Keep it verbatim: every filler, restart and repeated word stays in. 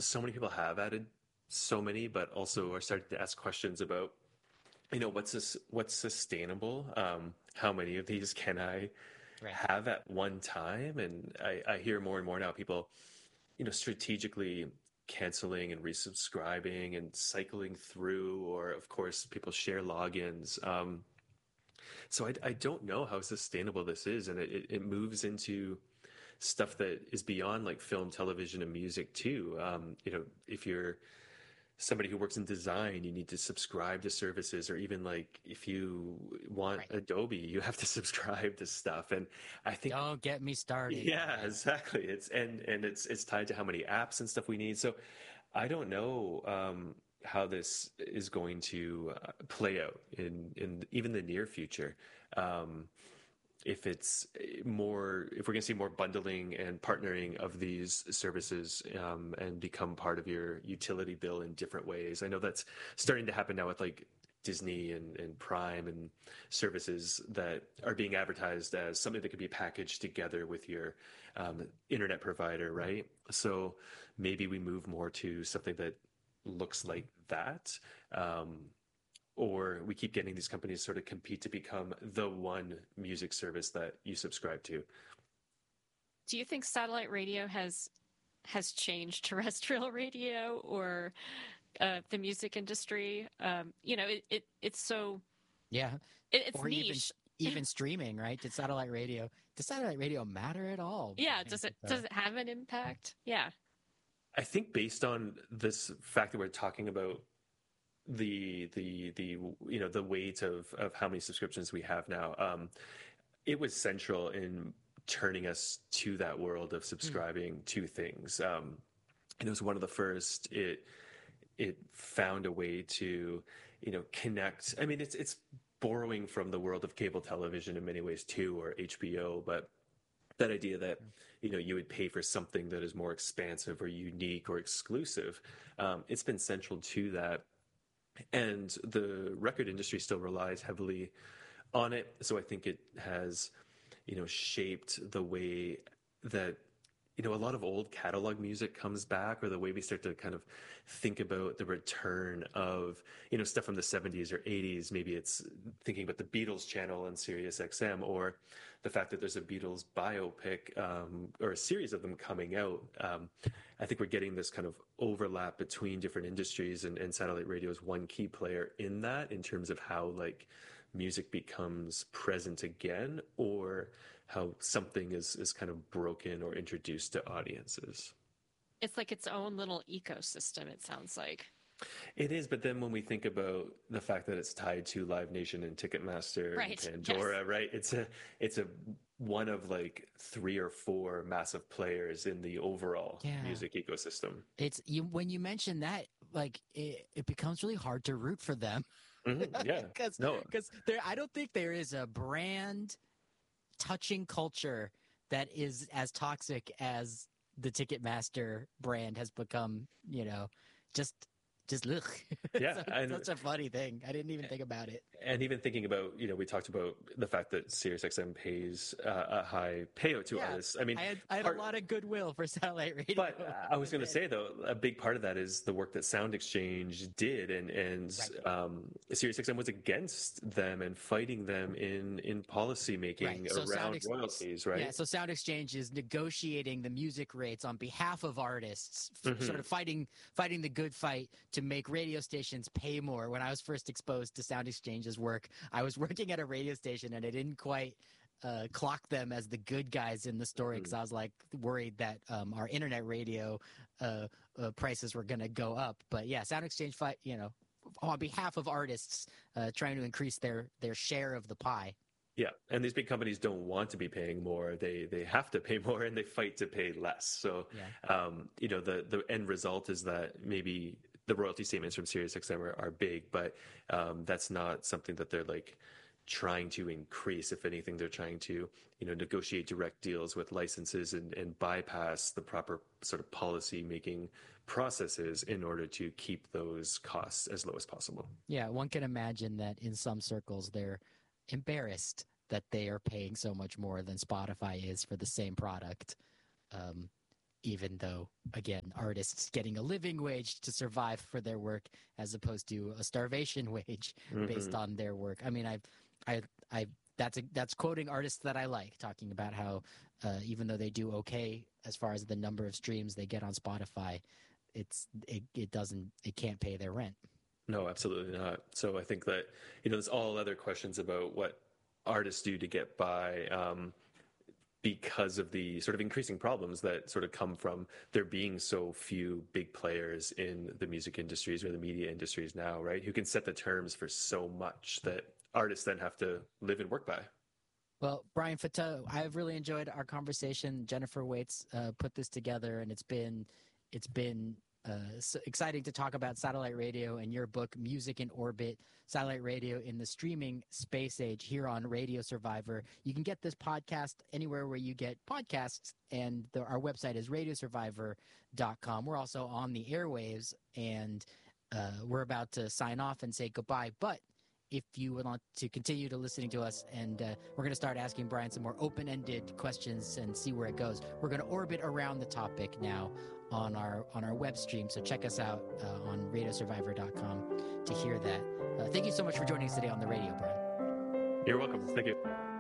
so many people have added so many, but also are starting to ask questions about, you know, what's this, what's sustainable? Um, how many of these can I Right. have at one time? And I, I hear more and more now people, you know, strategically canceling and resubscribing and cycling through, or of course, people share logins. Um, so I, I don't know how sustainable this is, and it, it moves into stuff that is beyond like film, television, and music too. Um, you know, if you're somebody who works in design, you need to subscribe to services, or even like if you want Right. Adobe, you have to subscribe to stuff. And I think, Don't get me started. yeah, Yeah. exactly. It's and and it's it's tied to how many apps and stuff we need. So I don't know um, how this is going to uh, play out in in even the near future. Um, if it's more, if we're going to see more bundling and partnering of these services um, and become part of your utility bill in different ways. I know that's starting to happen now with like Disney and, and Prime and services that are being advertised as something that could be packaged together with your um, internet provider, right? So maybe we move more to something that looks like that. Um, or we keep getting these companies sort of compete to become the one music service that you subscribe to. Do you think satellite radio has has changed terrestrial radio or uh, the music industry? Um, you know, it, it it's so Yeah. it, it's Or even niche. even streaming, right? Did satellite radio does satellite radio matter at all? I Yeah, think does it it's, uh, does it have an impact? Yeah. I think based on this fact that we're talking about the the the you know the weight of of how many subscriptions we have now, um, it was central in turning us to that world of hmm, subscribing to things. Um, and it was one of the first. It it found a way to, you know, connect. I mean, it's it's borrowing from the world of cable television in many ways too, or H B O, but that idea that, you know, you would pay for something that is more expansive or unique or exclusive, um, it's been central to that. And the record industry still relies heavily on it. So I think it has, you know, shaped the way that, you know, a lot of old catalog music comes back, or the way we start to kind of think about the return of, you know, stuff from the seventies or eighties. Maybe it's thinking about the Beatles channel on Sirius X M, or the fact that there's a Beatles biopic um, or a series of them coming out. Um, I think we're getting this kind of overlap between different industries, and, and satellite radio is one key player in that, in terms of how like music becomes present again, or how something is is kind of broken or introduced to audiences. It's like its own little ecosystem, it sounds like. It is, but then when we think about the fact that it's tied to Live Nation and Ticketmaster and Right. Yes. Pandora, right? It's a it's a one of like three or four massive players in the overall yeah. music ecosystem. It's you when you mention that, like it, it becomes really hard to root for them Hmm. Yeah. because No. because there I don't think there is a brand touching culture that is as toxic as the Ticketmaster brand has become. You know, just just ugh. Yeah, It's and such a funny thing. I didn't even think about it. and even thinking about, you know, we talked about the fact that SiriusXM pays uh, a high payout to Yeah, artists. I mean, I had I had a part, lot of goodwill for satellite radio. but I was Back going to then. say though, a big part of that is the work that Sound Exchange did, and and Right. um, SiriusXM was against them and fighting them in in policy Right. making So Sound around Ex- royalties, yeah, right? so Sound Exchange is negotiating the music rates on behalf of artists, f- sort Hmm. of fighting fighting the good fight to make radio stations pay more. When I was first exposed to Sound Exchange's work, I was working at a radio station and I didn't quite uh, clock them as the good guys in the story because Hmm. I was like worried that um, our internet radio uh, uh, prices were going to go up. But yeah, Sound Exchange fight, you know, on behalf of artists uh, trying to increase their their share of the pie. Yeah, and these big companies don't want to be paying more. They they have to pay more, and they fight to pay less. So, Yeah. um, you know, the the end result is that maybe the royalty statements from SiriusXM are, are big, but um, that's not something that they're like trying to increase. If anything, they're trying to, you know, negotiate direct deals with licenses and, and bypass the proper sort of policy making processes in order to keep those costs as low as possible. Yeah, one can imagine that in some circles they're embarrassed that they are paying so much more than Spotify is for the same product. Um, even though, again, artists getting a living wage to survive for their work as opposed to a starvation wage Mm-hmm. based on their work. I mean, I, I, I, that's a, that's quoting artists that I like, talking about how uh, even though they do okay as far as the number of streams they get on Spotify, it's it, it doesn't it can't pay their rent. No, absolutely not. So I think that, you know, there's all other questions about what artists do to get by, um, because of the sort of increasing problems that sort of come from there being so few big players in the music industries or the media industries now, right? Who can set the terms for so much that artists then have to live and work by. Well, Brian Fatah, I've really enjoyed our conversation. Jennifer Waits uh, put this together, and it's been it's been uh, so exciting to talk about satellite radio and your book, Music in Orbit, Satellite Radio in the Streaming Space Age, here on Radio Survivor. You can get this podcast anywhere where you get podcasts, and the, our website is radio survivor dot com. We're also on the airwaves, and uh, we're about to sign off and say goodbye, but if you would want to continue to listening to us, and uh, we're going to start asking Brian some more open-ended questions and see where it goes. We're going to orbit around the topic now on our on our web stream, so check us out uh, on radio survivor dot com to hear that. Uh, thank you so much for joining us today on the radio, Brian. You're welcome. Thank you.